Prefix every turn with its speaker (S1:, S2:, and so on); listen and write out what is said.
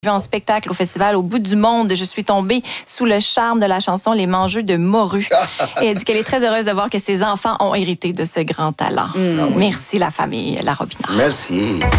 S1: En spectacle au festival Au bout du monde, je suis tombée sous le charme de la chanson Les Mangeux de Morue. Et elle dit qu'elle est très heureuse de voir que ses enfants ont hérité de ce grand talent. Merci la famille La Robinard.
S2: Merci.